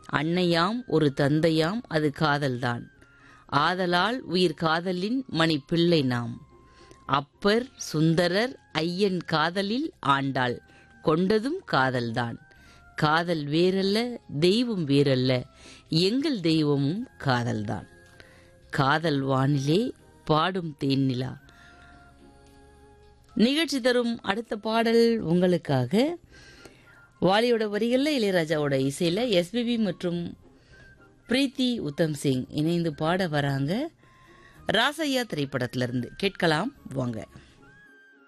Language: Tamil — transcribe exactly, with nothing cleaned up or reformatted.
அன்னையாம் ஒரு தந்தையாம் அது காதல்தான். ஆதலால் உயிர் காதலின் மணி பிள்ளை நாம். அப்பர் சுந்தரர் ஐயன் காதலில் ஆண்டாள் கொண்டதும் காதல்தான். காதல் வேறல்ல தெய்வம் வேறல்ல எங்கள் தெய்வமும் காதல்தான். காதல் வானிலே பாடும் தேனிலா. நிகழ்ச்சி தரும் அடுத்த பாடல் உங்களுக்காக. வாலியோட வரிகளில் இளையராஜாவோட இசையில் எஸ்பிபி மற்றும் பிரீத்தி உத்தம் சிங் இணைந்து பாட வராங்க. ராசையா திரைப்படத்திலிருந்து கேட்கலாம் வாங்க.